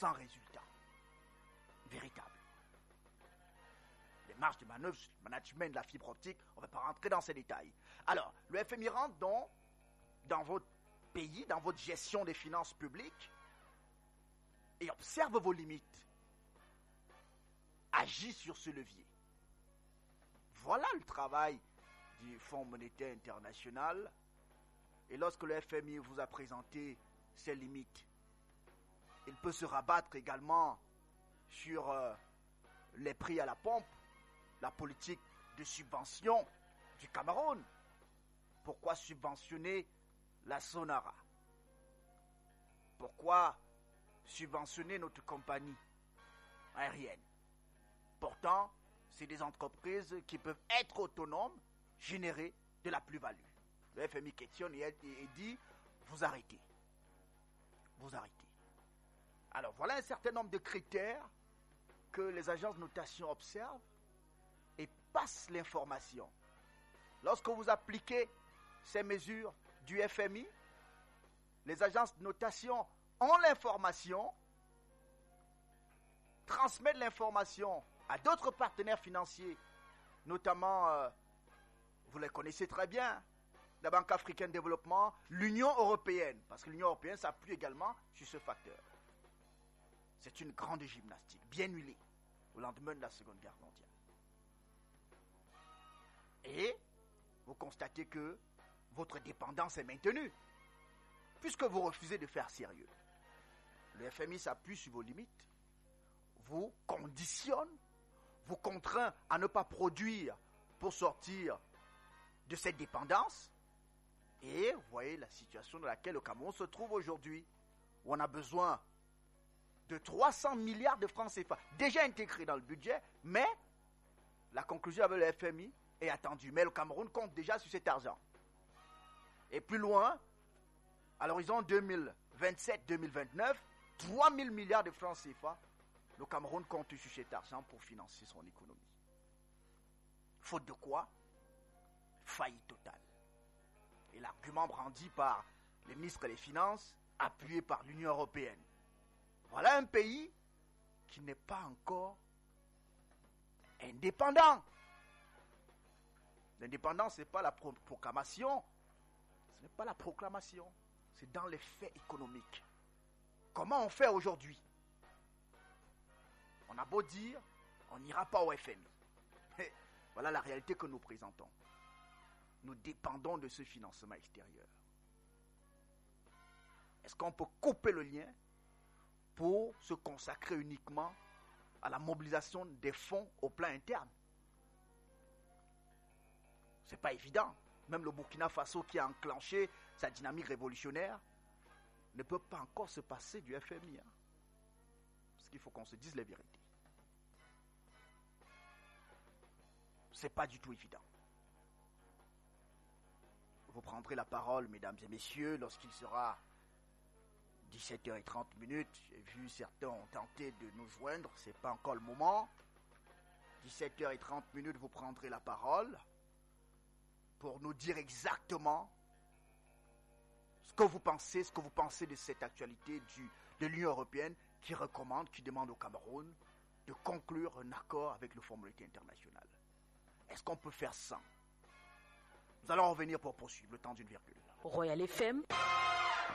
sans résultat véritable. Les marges de manœuvre, le management de la fibre optique, on ne va pas rentrer dans ces détails. Alors, le FMI rentre donc dans votre pays, dans votre gestion des finances publiques, et observe vos limites. Agit sur ce levier. Voilà le travail du Fonds monétaire international. Et lorsque le FMI vous a présenté ses limites, il peut se rabattre également sur les prix à la pompe, la politique de subvention du Cameroun. Pourquoi subventionner la Sonara? Pourquoi subventionner notre compagnie aérienne? Pourtant, c'est des entreprises qui peuvent être autonomes, générer de la plus-value. Le FMI questionne et dit, vous arrêtez. Vous arrêtez. Alors voilà un certain nombre de critères que les agences de notation observent et passent l'information. Lorsque vous appliquez ces mesures du FMI, les agences de notation ont l'information, transmettent l'information à d'autres partenaires financiers, notamment, vous les connaissez très bien, la Banque africaine de développement, l'Union européenne, parce que l'Union européenne s'appuie également sur ce facteur. C'est une grande gymnastique, bien huilée, au lendemain de la Seconde Guerre mondiale. Et vous constatez que votre dépendance est maintenue, puisque vous refusez de faire sérieux. Le FMI s'appuie sur vos limites, vous conditionne, vous contraint à ne pas produire pour sortir de cette dépendance. Et vous voyez la situation dans laquelle le Cameroun se trouve aujourd'hui, où on a besoin de 300 milliards de francs CFA, déjà intégrés dans le budget, mais la conclusion avec le FMI est attendue. Mais le Cameroun compte déjà sur cet argent. Et plus loin, à l'horizon 2027-2029, 3 000 milliards de francs CFA, le Cameroun compte sur cet argent pour financer son économie. Faute de quoi? Faillite totale. Et l'argument brandi par les ministres des Finances, appuyé par l'Union européenne. Voilà un pays qui n'est pas encore indépendant. L'indépendance, ce n'est pas la proclamation. Ce n'est pas la proclamation. C'est dans les faits économiques. Comment on fait aujourd'hui? On a beau dire, on n'ira pas au FMI. Mais voilà la réalité que nous présentons. Nous dépendons de ce financement extérieur. Est-ce qu'on peut couper le lien pour se consacrer uniquement à la mobilisation des fonds au plan interne? Ce n'est pas évident. Même le Burkina Faso qui a enclenché sa dynamique révolutionnaire ne peut pas encore se passer du FMI. Parce qu'il faut qu'on se dise les vérités. Ce n'est pas du tout évident. Vous prendrez la parole, mesdames et messieurs, lorsqu'il sera 17h30. J'ai vu certains ont tenté de nous joindre, ce n'est pas encore le moment. 17h30, vous prendrez la parole pour nous dire exactement ce que vous pensez de cette actualité de l'Union européenne qui recommande, qui demande au Cameroun de conclure un accord avec le Fonds monétaire international. Est-ce qu'on peut faire ça? Nous allons revenir pour poursuivre le temps d'une virgule. Royal FM